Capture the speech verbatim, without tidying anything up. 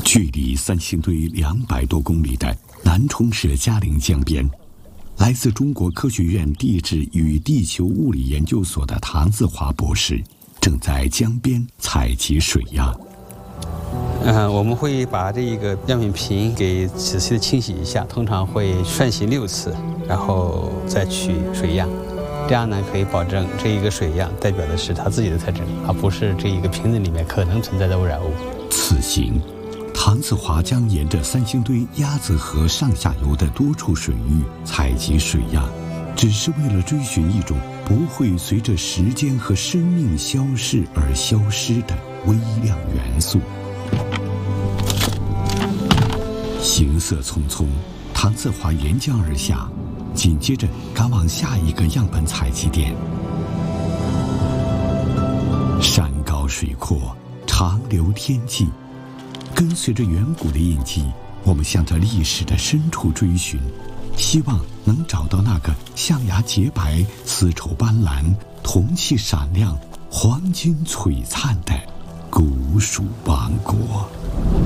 距离三星堆两百多公里的南充市嘉陵江边，来自中国科学院地质与地球物理研究所的唐自华博士正在江边采集水样。 嗯，我们会把这个样品瓶给仔细的清洗一下，通常会涮洗六次，然后再取水样。这样呢，可以保证这一个水样代表的是它自己的特征，而不是这一个瓶子里面可能存在的污染物。 此行，唐自华将沿着三星堆鸭子河上下游的多处水域采集水样，只是为了追寻一种不会随着时间和生命消逝而消失的微量元素。行色匆匆，唐自华沿江而下，紧接着赶往下一个样本采集点。山高水阔，长流天际，跟随着远古的印记，我们向着历史的深处追寻，希望能找到那个象牙洁白、丝绸斑斓、铜器闪亮、黄金璀璨的古蜀王国。